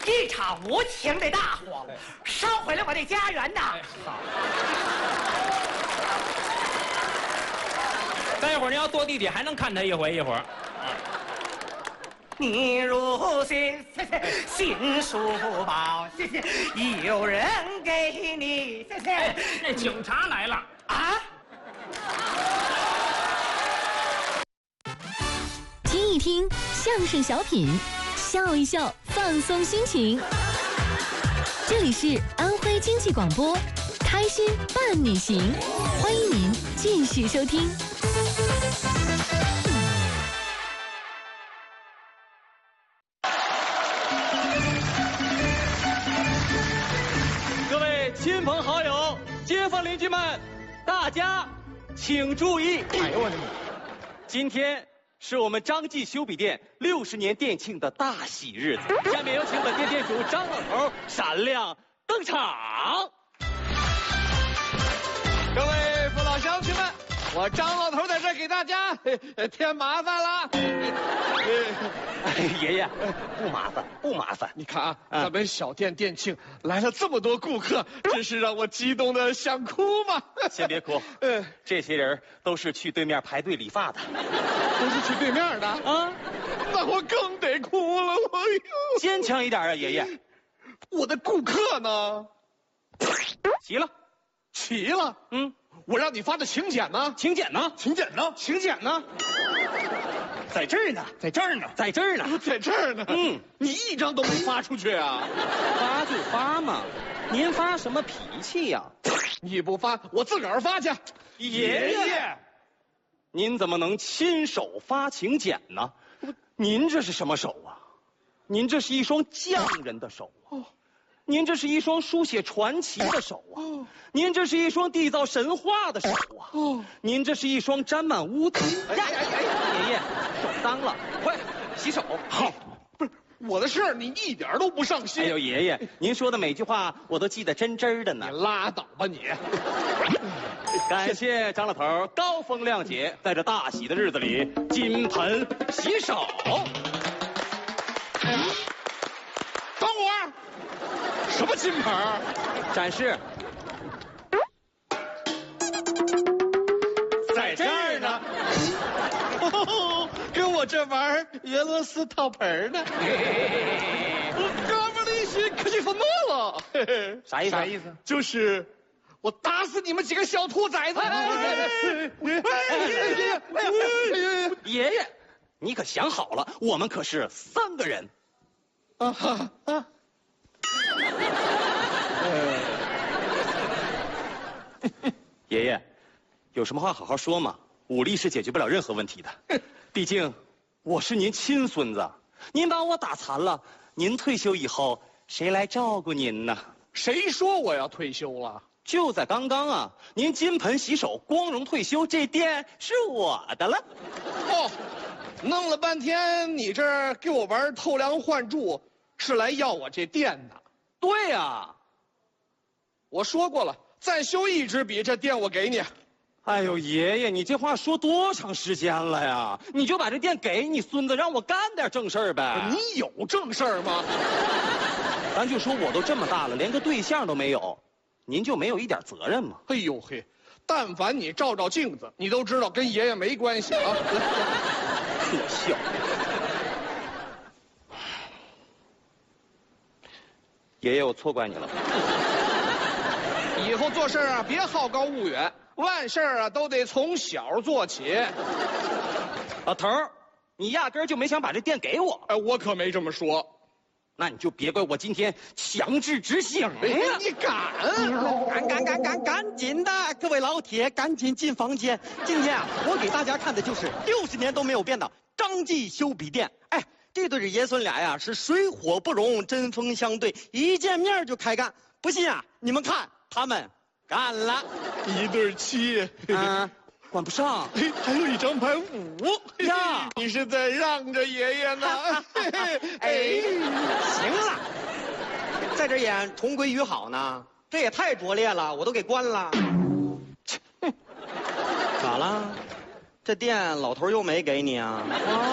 一场无情的大火，烧毁了我的家园呐！ 好。待会儿你要坐地铁还能看他一会儿。 你如新书包，谢谢，有人给你，谢谢。 哎，那警察来了啊！ 听一听相声小品，笑一笑，放松心情。这里是安徽经济广播，开心伴你行，欢迎您继续收听。 各位亲朋好友、街坊邻居们，大家请注意！哎呦我的妈！今天是我们张记修笔店60年店庆的大喜日子，下面有请本店店主张老头闪亮登场。 各位父老乡亲们，我张老头在这儿给大家添麻烦了。 爷爷，不麻烦，不麻烦。 你看啊，咱们小店店庆来了这么多顾客，真是让我激动的想哭嘛。 先别哭，这些人都是去对面排队理发的， 都是去对面的啊。那我更得哭了，我哟。 坚强一点啊，爷爷。 我的顾客呢？ 齐了， 齐了。我让你发的请柬呢？ 请柬呢？ 请柬呢？请柬呢？ 在这儿呢，在这儿呢，在这儿呢， 在这儿呢。你一张都没发出去啊？ 发就发嘛，您发什么脾气呀？ 你不发，我自个儿发去。 爷爷，您怎么能亲手发请柬呢？您这是什么手啊？您这是一双匠人的手啊！您这是一双书写传奇的手啊！您这是一双缔造神话的手啊！您这是一双沾满污渍。爷爷，手脏了，快洗手。 好，不是我的事儿，你一点都不上心。 哎呦，爷爷，您说的每句话我都记得真真的呢。 你拉倒吧你！ 感谢张老头高风亮节，在这大喜的日子里金盆洗手。 等会儿，什么金盆？ 展示。 在这儿呢。跟我这玩俄罗斯套盆呢。哥们儿一起可气愤怒了。 啥意思？啥意思？ 就是我打死你们几个小兔崽子！ 爷爷，你可想好了，我们可是3个人。爷爷，有什么话好好说嘛，武力是解决不了任何问题的。毕竟我是您亲孙子，您把我打残了，您退休以后谁来照顾您呢？ 谁说我要退休了？ 就在刚刚啊，您金盆洗手，光荣退休，这店是我的了。 哦，弄了半天，你这儿给我玩偷梁换柱，是来要我这店的？ 对呀， 我说过了，再修1支笔，这店我给你。 哎呦，爷爷，你这话说多长时间了呀？你就把这店给你孙子，让我干点正事儿呗。 你有正事儿吗？ 咱就说我都这么大了，连个对象都没有，您就没有一点责任吗？ 哎呦嘿，但凡你照照镜子，你都知道跟爷爷没关系啊。 可笑。爷爷，我错怪你了。 以后做事啊，别好高骛远，万事啊都得从小做起。 老头儿，你压根儿就没想把这店给我。 哎，我可没这么说。 那你就别怪我今天强制执行呀！ 你敢？ 赶紧的，各位老铁，赶紧进房间。今天啊，我给大家看的就是60年都没有变的张记修笔店。哎，这对爷孙俩呀是水火不容，针锋相对，一见面就开干。不信啊，你们看他们干了 1对7。 管不上。 还有一张牌5 呀！ 你是在让着爷爷呢？ 哎，行了，在这演重归于好呢，这也太拙劣了，我都给关了。咋了？这店老头又没给你啊？